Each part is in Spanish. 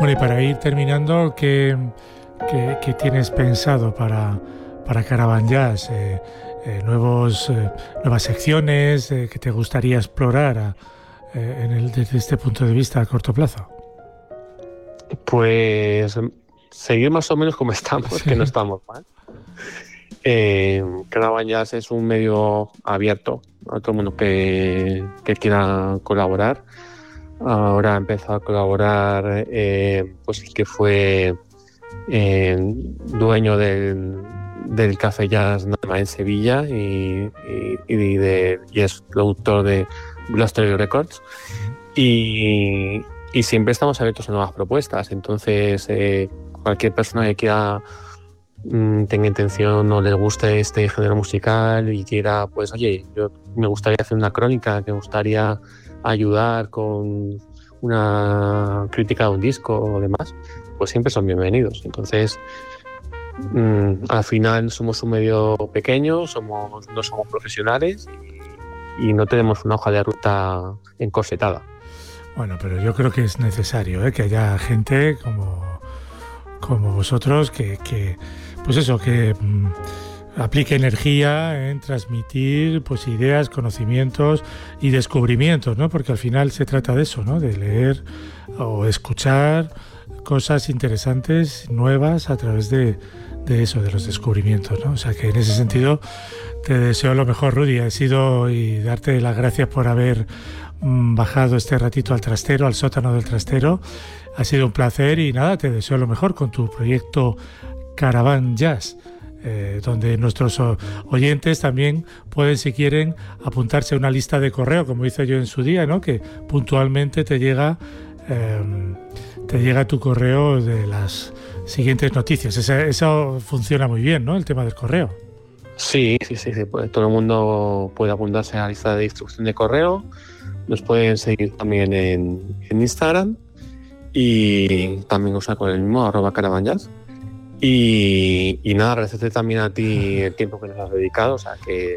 Bueno, y para ir terminando, ¿qué tienes pensado para Caravan Jazz? Nuevas secciones que te gustaría explorar desde este punto de vista a corto plazo. Pues seguir más o menos como estamos, que no estamos mal. Caravan Jazz es un medio abierto a todo el mundo que quiera colaborar. Ahora ha empezado a colaborar pues el que fue dueño del Café Jazz Nama en Sevilla y es productor de Blustery Records y siempre estamos abiertos a nuevas propuestas. Entonces cualquier persona que quiera tenga intención o le guste este género musical y quiera, pues oye, yo me gustaría hacer una crónica, me gustaría ayudar con una crítica de un disco o demás, pues siempre son bienvenidos. Entonces al final somos un medio pequeño, no somos profesionales y no tenemos una hoja de ruta encorsetada. Bueno, pero yo creo que es necesario que haya gente como vosotros que aplique energía en transmitir pues ideas, conocimientos y descubrimientos, ¿no? Porque al final se trata de eso, ¿no? De leer o escuchar cosas interesantes, nuevas, a través de eso, de los descubrimientos, ¿no? O sea que en ese sentido te deseo lo mejor, Rudy. Y darte las gracias por haber bajado este ratito al trastero, al sótano del trastero. Ha sido un placer y nada, te deseo lo mejor con tu proyecto Caravan Jazz, donde nuestros oyentes también pueden, si quieren, apuntarse a una lista de correo, como hice yo en su día, ¿no? Que puntualmente te llega tu correo de las siguientes noticias. Eso funciona muy bien, ¿no? El tema del correo. Sí. Pues todo el mundo puede apuntarse a la lista de distribución de correo. Nos pueden seguir también en Instagram y también usar con el mismo @caravanjazz. Y nada, agradecerte también a ti el tiempo que nos has dedicado, o sea que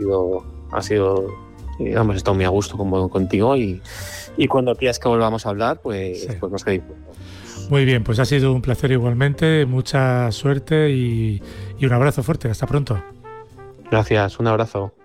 hemos estado muy a gusto contigo y cuando quieras que volvamos a hablar, pues nos quedamos. Muy bien, pues ha sido un placer igualmente, mucha suerte y un abrazo fuerte, hasta pronto. Gracias, un abrazo.